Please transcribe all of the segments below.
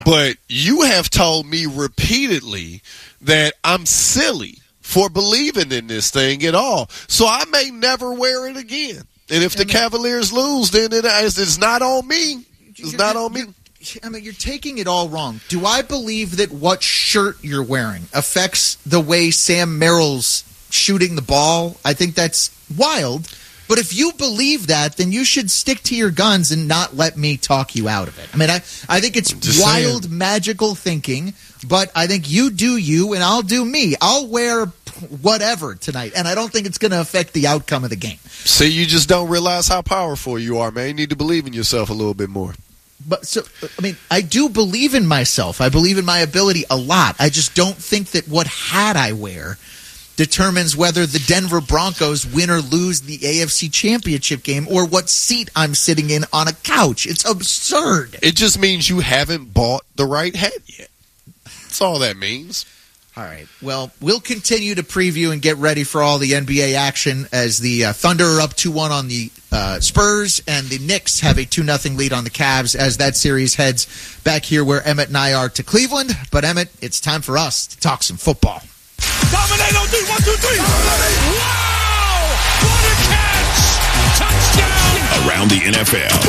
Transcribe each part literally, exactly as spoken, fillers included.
But you have told me repeatedly that I'm silly for believing in this thing at all. So I may never wear it again. And if the Cavaliers lose, then it is, it's not on me. It's not on me. I mean, you're taking it all wrong. Do I believe that what shirt you're wearing affects the way Sam Merrill's shooting the ball? I think that's wild. But if you believe that, then you should stick to your guns and not let me talk you out of it. I mean, I, I think it's Just wild, saying. magical thinking, but I think you do you and I'll do me. I'll wear whatever tonight, and I don't think it's going to affect the outcome of the game. See, you just don't realize how powerful you are, man. You need to believe in yourself a little bit more. But so, I mean, I do believe in myself. I believe in my ability a lot. I just don't think that what hat I wear determines whether the Denver Broncos win or lose the A F C Championship game or what seat I'm sitting in on a couch. It's absurd. It just means you haven't bought the right hat yet. That's all that means. All right. Well, we'll continue to preview and get ready for all the N B A action as the uh, Thunder are up two one on the uh, Spurs and the Knicks have a two nothing lead on the Cavs as that series heads back here where Emmett and I are to Cleveland. But, Emmett, it's time for us to talk some football. Dominate on three, one, two, three. Wow! What a catch! Touchdown! Around the N F L.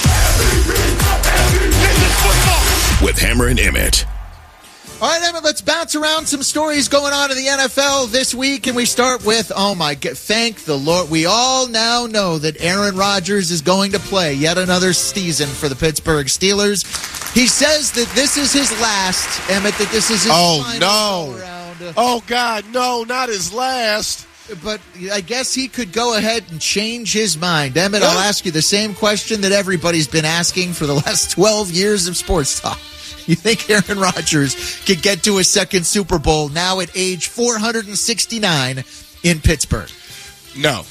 This is football. With Hammer and Emmett. All right, Emmett, let's bounce around some stories going on in the N F L this week. And we start with, oh, my God, thank the Lord. We all now know that Aaron Rodgers is going to play yet another season for the Pittsburgh Steelers. He says that this is his last, Emmett, that this is his Oh, final no. go-around. Oh, God, no, not his last. But I guess he could go ahead and change his mind. Emmett, I'll ask you the same question that everybody's been asking for the last twelve years of sports talk. You think Aaron Rodgers could get to a second Super Bowl now at age four hundred sixty-nine in Pittsburgh? No.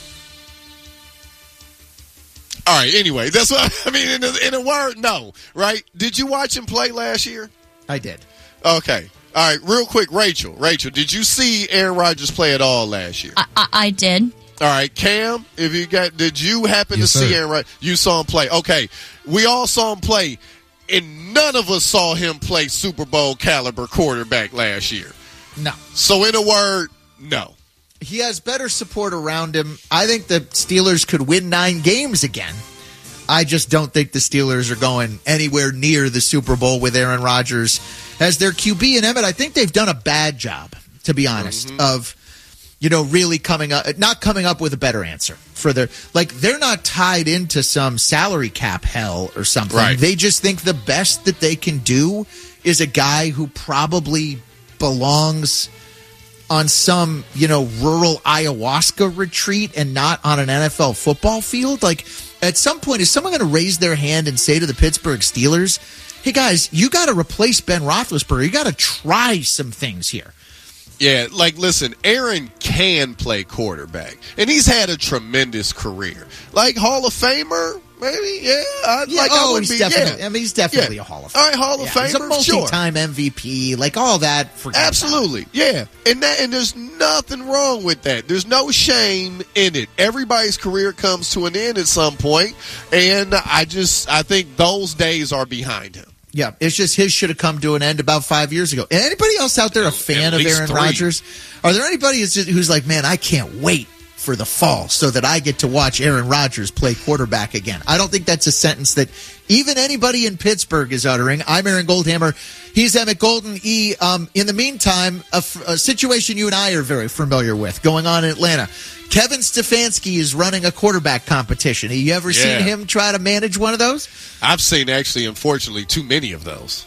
All right, anyway, that's what I mean. In a, in a word, no, right? Did you watch him play last year? I did. Okay. All right, real quick, Rachel. Rachel, did you see Aaron Rodgers play at all last year? I, I, I did. All right, Cam, if you got, did you happen Yes, to see sir. Aaron Rodgers? You saw him play. Okay, we all saw him play, and none of us saw him play Super Bowl caliber quarterback last year. No. So, in a word, no. He has better support around him. I think the Steelers could win nine games again. I just don't think the Steelers are going anywhere near the Super Bowl with Aaron Rodgers as their Q B. And Emmett, I think they've done a bad job, to be honest, mm-hmm. of, you know, really coming up, not coming up with a better answer for their, like, they're not tied into some salary cap hell or something. Right. They just think the best that they can do is a guy who probably belongs on some, you know, rural ayahuasca retreat and not on an N F L football field. Like, at some point, is someone going to raise their hand and say to the Pittsburgh Steelers, hey, guys, you got to replace Ben Roethlisberger. You got to try some things here. Yeah, like, listen, Aaron can play quarterback, and he's had a tremendous career. Like, Hall of Famer, maybe, yeah. I, Yeah, like, oh, I wouldn't he's be, definitely, yeah. I mean, he's definitely Yeah. a Hall of Famer. All right, Hall of Yeah, he's a Famer, sure. multi-time M V P, like all that. Forget about it. Absolutely, yeah. And that, and there's nothing wrong with that. There's no shame in it. Everybody's career comes to an end at some point, and I just, I think those days are behind him. Yeah, it's just his should have come to an end about five years ago. Anybody else out there a fan At of least Aaron three. Rodgers? Are there anybody who's, just, who's like, man, I can't wait for the fall so that I get to watch Aaron Rodgers play quarterback again? I don't think that's a sentence that even anybody in Pittsburgh is uttering. I'm Aaron Goldhammer. He's Emmett Golden. E. Um, in the meantime, a, f- a situation you and I are very familiar with going on in Atlanta. Kevin Stefanski is running a quarterback competition. Have you ever Yeah. seen him try to manage one of those? I've seen, actually, unfortunately, too many of those.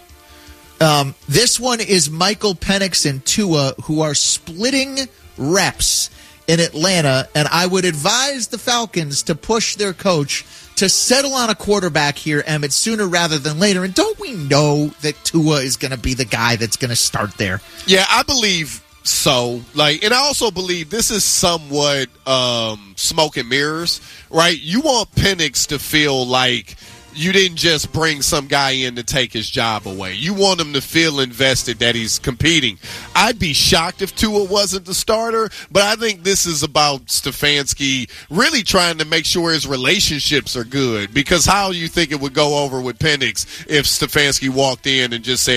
Um, this one is Michael Penix and Tua, who are splitting reps in Atlanta, and I would advise the Falcons to push their coach to settle on a quarterback here, Emmett, sooner rather than later. And don't we know that Tua is going to be the guy that's going to start there? Yeah, I believe so. Like, and I also believe this is somewhat um, smoke and mirrors, right? You want Penix to feel like, you didn't just bring some guy in to take his job away. You want him to feel invested that he's competing. I'd be shocked if Tua wasn't the starter, but I think this is about Stefanski really trying to make sure his relationships are good, because how do you think it would go over with Penix if Stefanski walked in and just said,